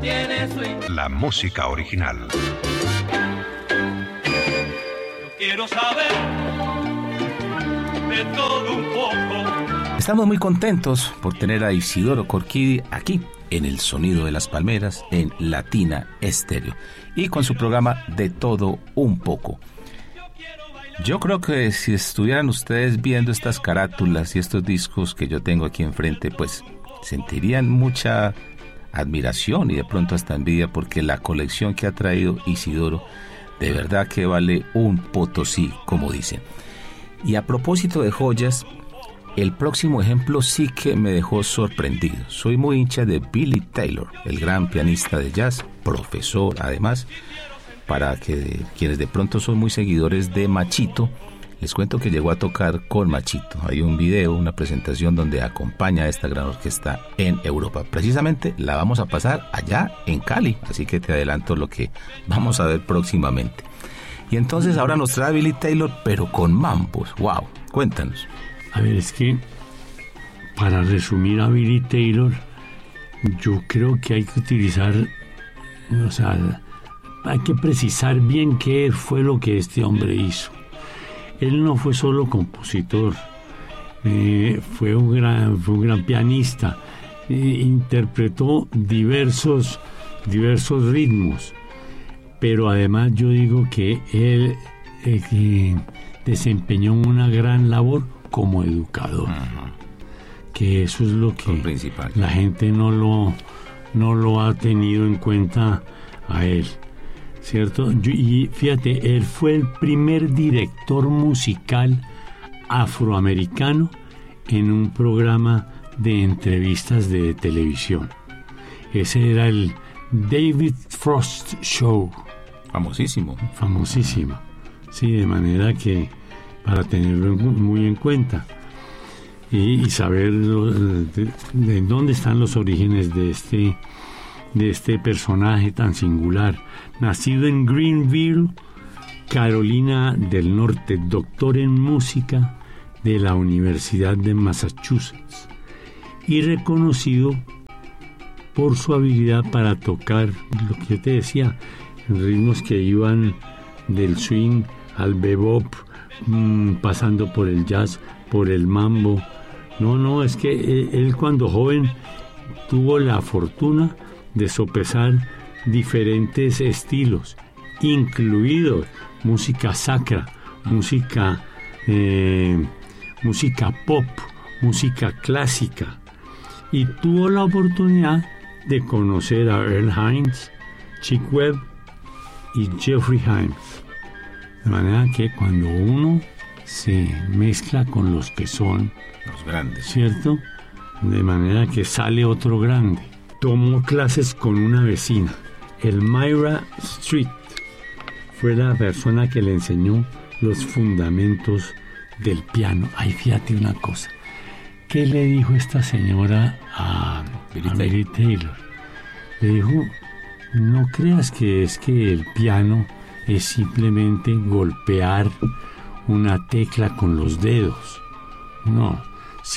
tiene swing. La música original. Yo quiero saber de todo un poco. Estamos muy contentos por tener a Isidoro Corquidi aquí en El Sonido de las Palmeras en Latina Estéreo y con su programa De Todo Un Poco. Yo creo que si estuvieran ustedes viendo estas carátulas y estos discos que yo tengo aquí enfrente, pues sentirían mucha admiración y de pronto hasta envidia, porque la colección que ha traído Isidoro de verdad que vale un potosí, como dicen. Y a propósito de joyas, el próximo ejemplo sí que me dejó sorprendido. Soy muy hincha de Billy Taylor, el gran pianista de jazz, profesor además. Para que quienes de pronto son muy seguidores de Machito, les cuento que llegó a tocar con Machito. Hay un video, una presentación donde acompaña a esta gran orquesta en Europa. Precisamente la vamos a pasar allá en Cali, así que te adelanto lo que vamos a ver próximamente. Y entonces ahora nos trae Billy Taylor, pero con mambos. ¡Wow! Cuéntanos. A ver, es que para resumir a Billy Taylor, yo creo que hay que utilizar, o sea, hay que precisar bien qué fue lo que este hombre hizo. Él no fue solo compositor, fue un gran pianista, interpretó diversos ritmos, pero además yo digo que él desempeñó una gran labor como educador, que eso es lo que principal. La gente no lo ha tenido en cuenta a él, ¿cierto? Y fíjate, él fue el primer director musical afroamericano en un programa de entrevistas de televisión. Ese era el David Frost Show. Famosísimo. Sí, de manera que para tenerlo muy en cuenta y saber de dónde están los orígenes de este personaje tan singular. Nacido en Greenville, Carolina del Norte, doctor en música de la Universidad de Massachusetts y reconocido por su habilidad para tocar, lo que yo te decía, ritmos que iban del swing al bebop, pasando por el jazz, por el mambo. No, es que él cuando joven tuvo la fortuna de sopesar diferentes estilos, incluidos música sacra, música pop, música clásica, y tuvo la oportunidad de conocer a Earl Hines, Chick Webb y Jeffrey Hines. De manera que cuando uno se mezcla con los que son los grandes, ¿cierto? De manera que sale otro grande. Tomó clases con una vecina. El Myra Street fue la persona que le enseñó los fundamentos del piano. Ay, fíjate una cosa. ¿Qué le dijo esta señora a Billy Taylor? Le dijo, no creas que es que el piano es simplemente golpear una tecla con los dedos. No, si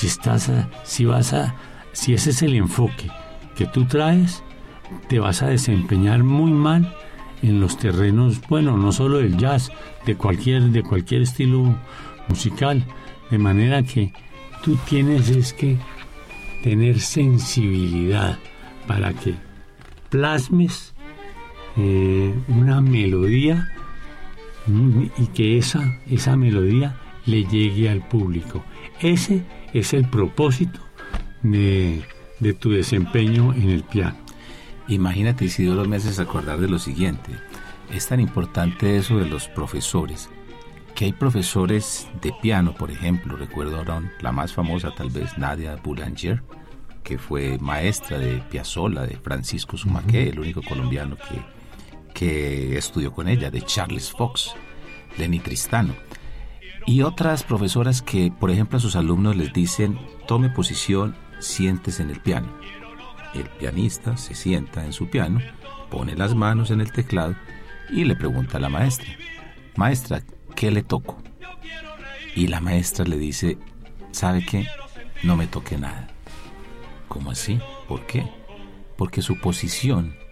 ese es el enfoque que tú traes, te vas a desempeñar muy mal en los terrenos, bueno, no solo del jazz, de cualquier estilo musical, de manera que tú tienes que tener sensibilidad para que plasmes una melodía y que esa melodía le llegue al público. Ese es el propósito de tu desempeño en el piano. Imagínate, Isidoro, me haces acordar de lo siguiente. Es tan importante eso de los profesores, que hay profesores de piano, por ejemplo, recuerdo ahora la más famosa tal vez, Nadia Boulanger, que fue maestra de Piazzolla, de Francisco Sumaqué, el único colombiano que estudió con ella, de Charles Fox, Lenny Tristano, y otras profesoras que, por ejemplo, a sus alumnos les dicen, tome posición, siéntese en el piano. El pianista se sienta en su piano, pone las manos en el teclado y le pregunta a la maestra, maestra, ¿qué le toco? Y la maestra le dice, ¿sabe qué? No me toque nada. ¿Cómo así? ¿Por qué? Porque su posición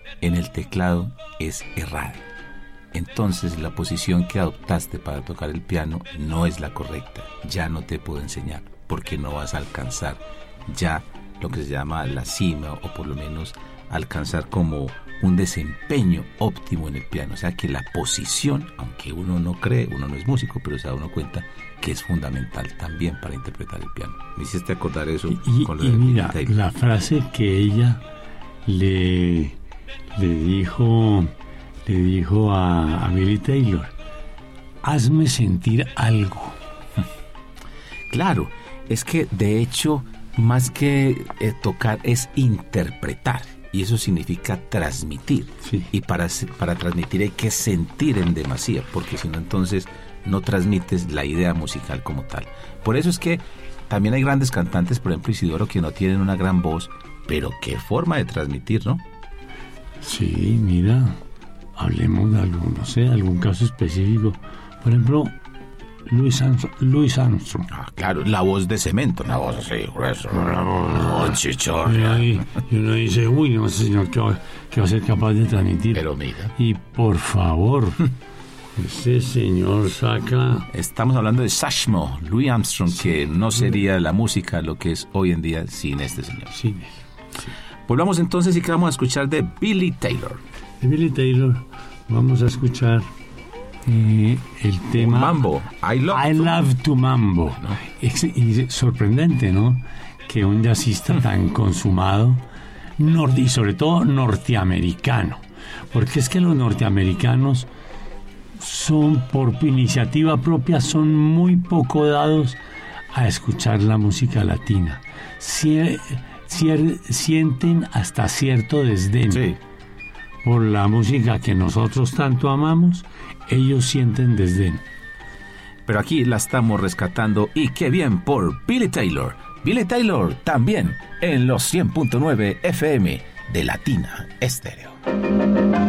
en el teclado es errada. Entonces la posición que adoptaste para tocar el piano no es la correcta. Ya no te puedo enseñar porque no vas a alcanzar ya lo que se llama la cima, o por lo menos alcanzar como un desempeño óptimo en el piano. O sea que la posición, aunque uno no cree, uno no es músico, pero se da uno cuenta que es fundamental también para interpretar el piano. Me hiciste acordar eso con lo de mira, Billy Taylor. la frase que ella le dijo a Billy Taylor: hazme sentir algo. Claro, es que de hecho, más que tocar, es interpretar. Y eso significa transmitir. Sí. Y para transmitir hay que sentir en demasía, porque si no, entonces no transmites la idea musical como tal. Por eso es que también hay grandes cantantes, por ejemplo Isidoro, que no tienen una gran voz, pero qué forma de transmitir, ¿no? Sí, mira, hablemos de algo, no sé, algún caso específico. Por ejemplo, Louis Armstrong. Ah, claro, la voz de cemento, una voz así, gruesa, Y uno dice, uy, no sé, señor, ¿qué va a ser capaz de transmitir? Pero mira, Y por favor, ese señor saca... estamos hablando de Satchmo, Louis Armstrong, que no sería la música lo que es hoy en día sin este señor. Sí. Volvamos entonces y que vamos a escuchar de Billy Taylor. De Billy Taylor vamos a escuchar el tema Mambo, I Love to Mambo. Y sorprendente, ¿no? Que un jazzista tan consumado, y sobre todo norteamericano, porque es que los norteamericanos son, por iniciativa propia, son muy poco dados a escuchar la música latina. Sienten hasta cierto desdén. Sí. Por la música que nosotros tanto amamos, ellos sienten desdén. Pero aquí la estamos rescatando, y qué bien por Billy Taylor. Billy Taylor también en los 100.9 FM de Latina Estéreo.